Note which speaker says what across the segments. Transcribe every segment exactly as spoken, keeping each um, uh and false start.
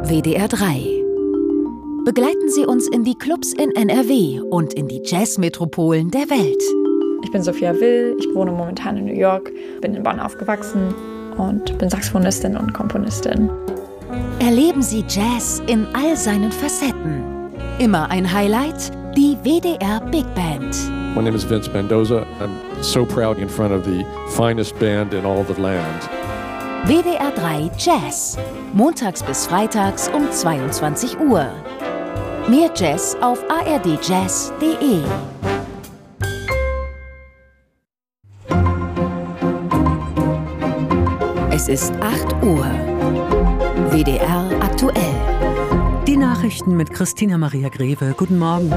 Speaker 1: W D R drei. Begleiten Sie uns in die Clubs in N R W und in die Jazzmetropolen der Welt.
Speaker 2: Ich bin Sophia Will, ich wohne momentan in New York, bin in Bonn aufgewachsen und bin Saxophonistin und Komponistin.
Speaker 1: Erleben Sie Jazz in all seinen Facetten. Immer ein Highlight, die W D R Big Band.
Speaker 3: My name is Vince Mendoza. I'm so proud in front of the finest band in all the land.
Speaker 1: W D R drei Jazz. Montags bis freitags um zweiundzwanzig Uhr. Mehr Jazz auf a r d jazz punkt d e. Es ist acht Uhr. W D R aktuell.
Speaker 4: Die Nachrichten mit Christina Maria Greve. Guten Morgen.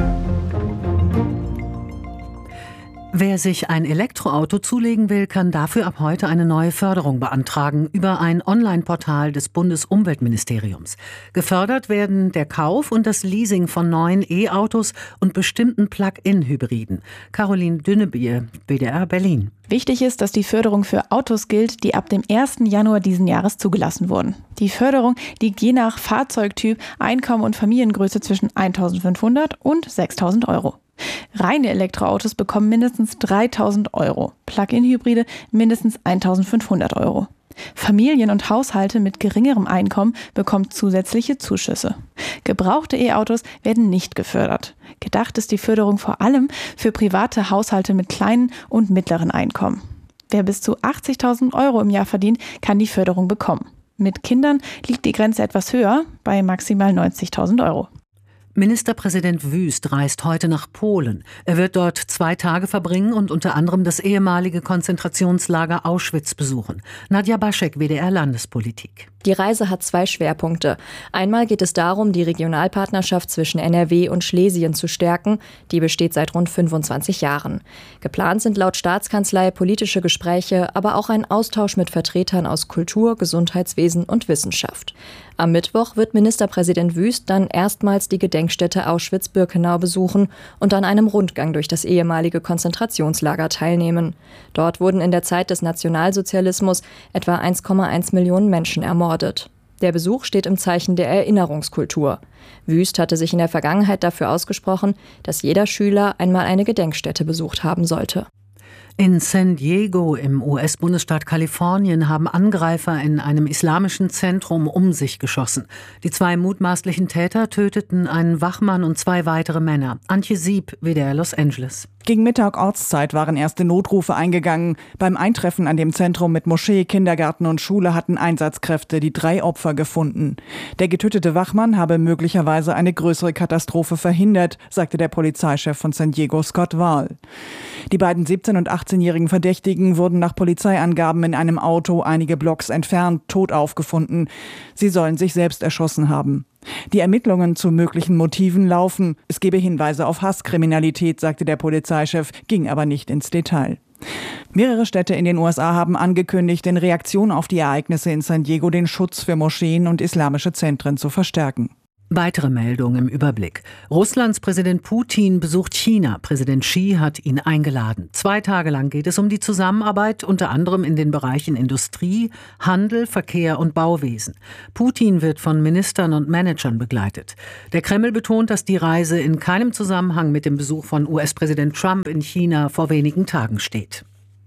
Speaker 4: Wer sich ein Elektroauto zulegen will, kann dafür ab heute eine neue Förderung beantragen über ein Online-Portal des Bundesumweltministeriums. Gefördert werden der Kauf und das Leasing von neuen E-Autos und bestimmten Plug-in-Hybriden. Caroline Dünnebier, W D R Berlin.
Speaker 2: Wichtig ist, dass die Förderung für Autos gilt, die ab dem ersten Januar diesen Jahres zugelassen wurden. Die Förderung liegt je nach Fahrzeugtyp, Einkommen und Familiengröße zwischen eintausendfünfhundert und sechstausend Euro. Reine Elektroautos bekommen mindestens dreitausend Euro, Plug-in-Hybride mindestens eintausendfünfhundert Euro. Familien und Haushalte mit geringerem Einkommen bekommen zusätzliche Zuschüsse. Gebrauchte E-Autos werden nicht gefördert. Gedacht ist die Förderung vor allem für private Haushalte mit kleinen und mittleren Einkommen. Wer bis zu achtzigtausend Euro im Jahr verdient, kann die Förderung bekommen. Mit Kindern liegt die Grenze etwas höher, bei maximal neunzigtausend Euro.
Speaker 4: Ministerpräsident Wüst reist heute nach Polen. Er wird dort zwei Tage verbringen und unter anderem das ehemalige Konzentrationslager Auschwitz besuchen. Nadja Baschek, W D R Landespolitik.
Speaker 5: Die Reise hat zwei Schwerpunkte. Einmal geht es darum, die Regionalpartnerschaft zwischen N R W und Schlesien zu stärken. Die besteht seit rund fünfundzwanzig Jahren. Geplant sind laut Staatskanzlei politische Gespräche, aber auch ein Austausch mit Vertretern aus Kultur, Gesundheitswesen und Wissenschaft. Am Mittwoch wird Ministerpräsident Wüst dann erstmals die Gedenkstätte Auschwitz-Birkenau besuchen und an einem Rundgang durch das ehemalige Konzentrationslager teilnehmen. Dort wurden in der Zeit des Nationalsozialismus etwa eins Komma eins Millionen Menschen ermordet. Der Besuch steht im Zeichen der Erinnerungskultur. Wüst hatte sich in der Vergangenheit dafür ausgesprochen, dass jeder Schüler einmal eine Gedenkstätte besucht haben sollte.
Speaker 4: In San Diego im U S-Bundesstaat Kalifornien haben Angreifer in einem islamischen Zentrum um sich geschossen. Die zwei mutmaßlichen Täter töteten einen Wachmann und zwei weitere Männer. Antje Sieb, W D R Los Angeles.
Speaker 6: Gegen Mittag Ortszeit waren erste Notrufe eingegangen. Beim Eintreffen an dem Zentrum mit Moschee, Kindergarten und Schule hatten Einsatzkräfte die drei Opfer gefunden. Der getötete Wachmann habe möglicherweise eine größere Katastrophe verhindert, sagte der Polizeichef von San Diego, Scott Wahl. Die beiden siebzehn- und achtzehnjährigen Verdächtigen wurden nach Polizeiangaben in einem Auto einige Blocks entfernt tot aufgefunden. Sie sollen sich selbst erschossen haben. Die Ermittlungen zu möglichen Motiven laufen. Es gebe Hinweise auf Hasskriminalität, sagte der Polizeichef, ging aber nicht ins Detail. Mehrere Städte in den U S A haben angekündigt, in Reaktion auf die Ereignisse in San Diego den Schutz für Moscheen und islamische Zentren zu verstärken.
Speaker 4: Weitere Meldungen im Überblick. Russlands Präsident Putin besucht China. Präsident Xi hat ihn eingeladen. Zwei Tage lang geht es um die Zusammenarbeit, unter anderem in den Bereichen Industrie, Handel, Verkehr und Bauwesen. Putin wird von Ministern und Managern begleitet. Der Kreml betont, dass die Reise in keinem Zusammenhang mit dem Besuch von U S-Präsident Trump in China vor wenigen Tagen steht.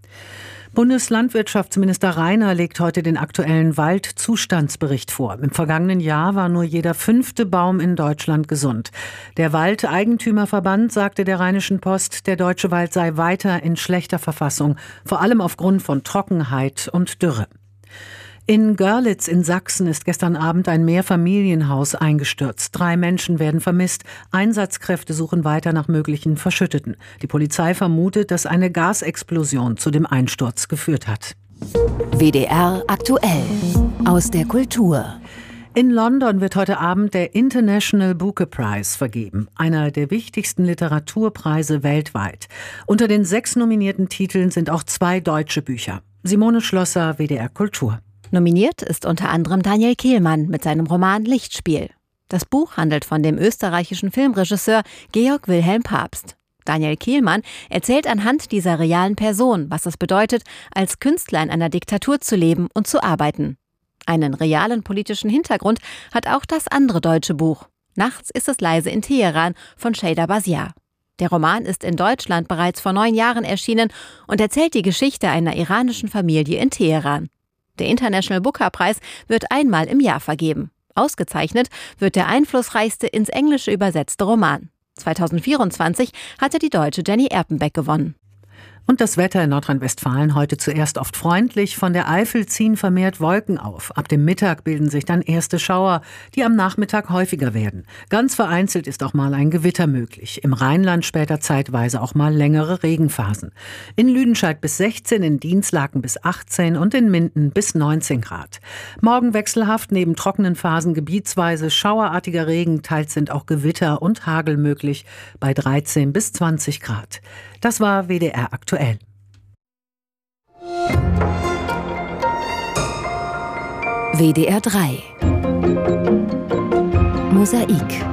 Speaker 4: Bundeslandwirtschaftsminister Rainer legt heute den aktuellen Waldzustandsbericht vor. Im vergangenen Jahr war nur jeder fünfte Baum in Deutschland gesund. Der Waldeigentümerverband sagte der Rheinischen Post, der deutsche Wald sei weiter in schlechter Verfassung, vor allem aufgrund von Trockenheit und Dürre. In Görlitz in Sachsen ist gestern Abend ein Mehrfamilienhaus eingestürzt. Drei Menschen werden vermisst. Einsatzkräfte suchen weiter nach möglichen Verschütteten. Die Polizei vermutet, dass eine Gasexplosion zu dem Einsturz geführt hat.
Speaker 1: W D R aktuell aus der Kultur.
Speaker 4: In London wird heute Abend der International Booker Prize vergeben, einer der wichtigsten Literaturpreise weltweit. Unter den sechs nominierten Titeln sind auch zwei deutsche Bücher. Simone Schlosser, W D R Kultur.
Speaker 7: Nominiert ist unter anderem Daniel Kehlmann mit seinem Roman Lichtspiel. Das Buch handelt von dem österreichischen Filmregisseur Georg Wilhelm Pabst. Daniel Kehlmann erzählt anhand dieser realen Person, was es bedeutet, als Künstler in einer Diktatur zu leben und zu arbeiten. Einen realen politischen Hintergrund hat auch das andere deutsche Buch. Nachts ist es leise in Teheran von Sheyda Basiar. Der Roman ist in Deutschland bereits vor neun Jahren erschienen und erzählt die Geschichte einer iranischen Familie in Teheran. Der International Booker Prize wird einmal im Jahr vergeben. Ausgezeichnet wird der einflussreichste ins Englische übersetzte Roman. zweitausendvierundzwanzig hatte die Deutsche Jenny Erpenbeck gewonnen.
Speaker 4: Und das Wetter in Nordrhein-Westfalen heute zuerst oft freundlich. Von der Eifel ziehen vermehrt Wolken auf. Ab dem Mittag bilden sich dann erste Schauer, die am Nachmittag häufiger werden. Ganz vereinzelt ist auch mal ein Gewitter möglich. Im Rheinland später zeitweise auch mal längere Regenphasen. In Lüdenscheid bis sechzehn, in Dinslaken bis achtzehn und in Minden bis neunzehn Grad. Morgen wechselhaft, neben trockenen Phasen gebietsweise schauerartiger Regen. Teils sind auch Gewitter und Hagel möglich bei dreizehn bis zwanzig Grad. Das war W D R aktuell.
Speaker 1: W D R drei Mosaik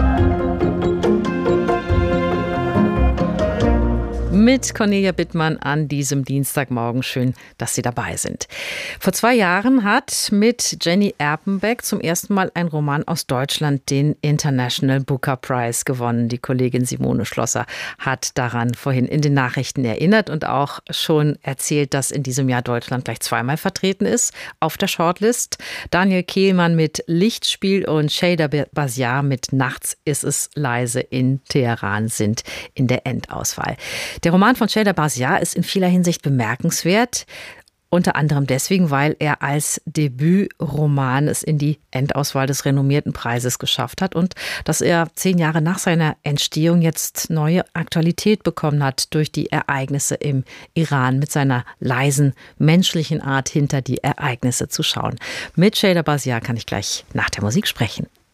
Speaker 8: mit Cornelia Bittmann an diesem Dienstagmorgen. Schön, dass Sie dabei sind. Vor zwei Jahren hat mit Jenny Erpenbeck zum ersten Mal ein Roman aus Deutschland den International Booker Prize gewonnen. Die Kollegin Simone Schlosser hat daran vorhin in den Nachrichten erinnert und auch schon erzählt, dass in diesem Jahr Deutschland gleich zweimal vertreten ist auf der Shortlist. Daniel Kehlmann mit Lichtspiel und Sheyda Basiar mit Nachts ist es leise in Teheran sind in der Endauswahl. Der Roman von Sheyda Basiar ist in vieler Hinsicht bemerkenswert. Unter anderem deswegen, weil er als Debütroman es in die Endauswahl des renommierten Preises geschafft hat und dass er zehn Jahre nach seiner Entstehung jetzt neue Aktualität bekommen hat durch die Ereignisse im Iran mit seiner leisen, menschlichen Art hinter die Ereignisse zu schauen. Mit Sheyda Basiar kann ich gleich nach der Musik sprechen.